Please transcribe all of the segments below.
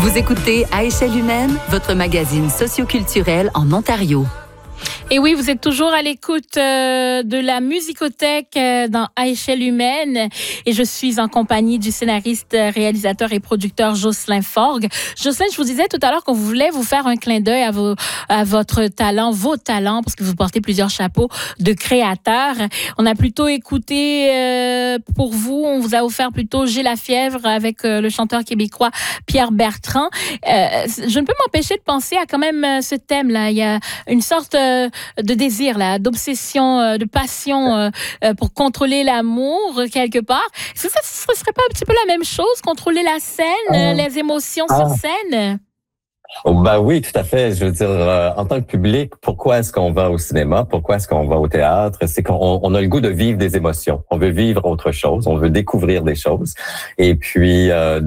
Vous écoutez À échelle humaine, votre magazine socioculturel en Ontario. Et oui, vous êtes toujours à l'écoute de la musicothèque dans À échelle humaine et je suis en compagnie du scénariste, réalisateur et producteur Jocelyn Forgue. Jocelyn, je vous disais tout à l'heure qu'on voulait vous faire un clin d'œil à votre talent, vos talents, parce que vous portez plusieurs chapeaux de créateur. On a plutôt écouté pour vous, on vous a offert plutôt J'ai la fièvre avec le chanteur québécois Pierre Bertrand. Je ne peux m'empêcher de penser à quand même ce thème-là. Il y a une sorte de désir, là, d'obsession, de passion pour contrôler l'amour quelque part. Est-ce que ça ne serait pas un petit peu la même chose, contrôler la scène, les émotions sur scène? Oh, ben oui, tout à fait. Je veux dire, en tant que public, pourquoi est-ce qu'on va au cinéma? Pourquoi est-ce qu'on va au théâtre? C'est qu'on a le goût de vivre des émotions. On veut vivre autre chose. On veut découvrir des choses. Et puis,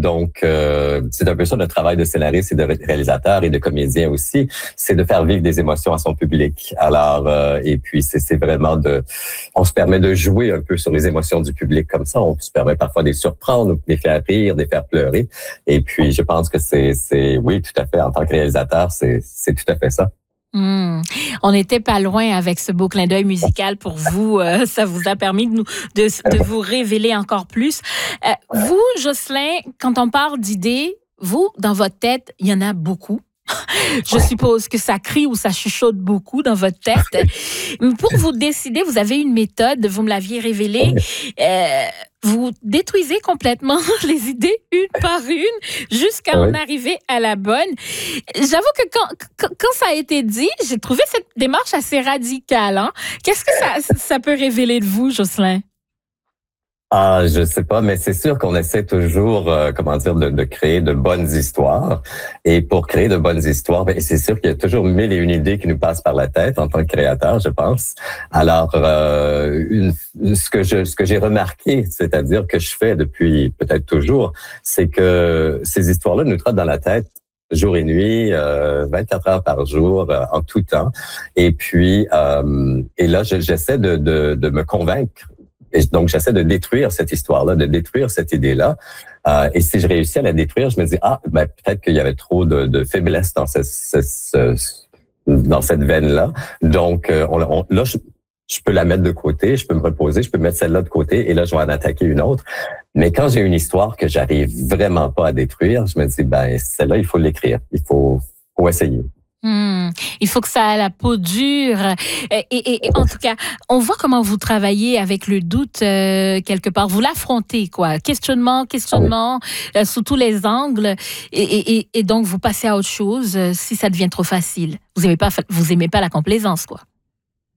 c'est un peu ça notre travail de scénariste et de réalisateur et de comédien aussi. C'est de faire vivre des émotions à son public. Alors, et puis, c'est vraiment on se permet de jouer un peu sur les émotions du public comme ça. On se permet parfois de les surprendre, de les faire rire, de les faire pleurer. Et puis, je pense que oui, tout à fait. En tant que réalisateur, c'est tout à fait ça. On n'était pas loin avec ce beau clin d'œil musical pour vous. Ça vous a permis de vous révéler encore plus. Vous, Jocelyn, quand on parle d'idées, vous, dans votre tête, il y en a beaucoup. Je suppose que ça crie ou ça chuchote beaucoup dans votre tête. Pour vous décider, vous avez une méthode, vous me l'aviez révélé. Vous détruisez complètement les idées une par une jusqu'à en arriver à la bonne. J'avoue que quand ça a été dit, j'ai trouvé cette démarche assez radicale. Hein? Qu'est-ce que ça peut révéler de vous, Jocelyn? Ah, je sais pas, mais c'est sûr qu'on essaie toujours, de créer de bonnes histoires. Et pour créer de bonnes histoires, c'est sûr qu'il y a toujours mille et une idées qui nous passent par la tête en tant que créateur, je pense. Alors, ce que j'ai remarqué, c'est-à-dire que je fais depuis peut-être toujours, c'est que ces histoires-là nous trottent dans la tête jour et nuit, 24 heures par jour, en tout temps. Et puis, et là, j'essaie de me convaincre. Et donc, j'essaie de détruire cette histoire-là, de détruire cette idée-là. Et si je réussis à la détruire, je me dis, peut-être qu'il y avait trop de faiblesse dans dans cette veine-là. Donc, là, je peux la mettre de côté, je peux me reposer, je peux mettre celle-là de côté, et là, je vais en attaquer une autre. Mais quand j'ai une histoire que j'arrive vraiment pas à détruire, je me dis, celle-là, il faut l'écrire. Il faut essayer. Il faut que ça ait la peau dure. Et en tout cas, on voit comment vous travaillez avec le doute quelque part. Vous l'affrontez, quoi. Questionnement, sous tous les angles. Et donc, vous passez à autre chose si ça devient trop facile. Vous aimez pas la complaisance, quoi.